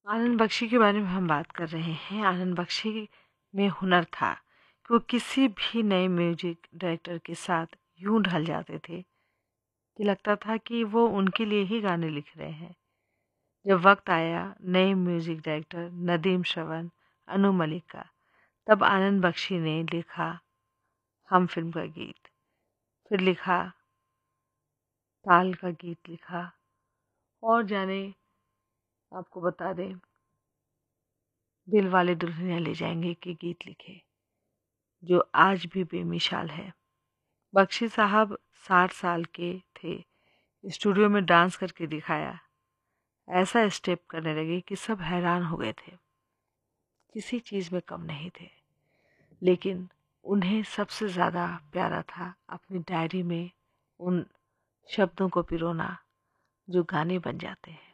आनंद बख्शी के बारे में हम बात कर रहे हैं। आनंद बख्शी में हुनर था कि वो किसी भी नए म्यूजिक डायरेक्टर के साथ यूं ढल जाते थे कि लगता था कि वो उनके लिए ही गाने लिख रहे हैं। जब वक्त आया नए म्यूजिक डायरेक्टर नदीम श्रवण, अनु मलिक का, तब आनंद बख्शी ने लिखा हम फिल्म का गीत, फिर लिखा ताल का गीत लिखा, और जाने आपको बता दें दिल वाले दुल्हनिया ले जाएंगे के गीत लिखे, जो आज भी बेमिसाल है। बख्शी साहब 60 साल के थे, स्टूडियो में डांस करके दिखाया। ऐसा स्टेप करने लगे कि सब हैरान हो गए थे, किसी चीज़ में कम नहीं थे। लेकिन उन्हें सबसे ज़्यादा प्यारा था अपनी डायरी में उन शब्दों को पिरोना जो गाने बन जाते हैं।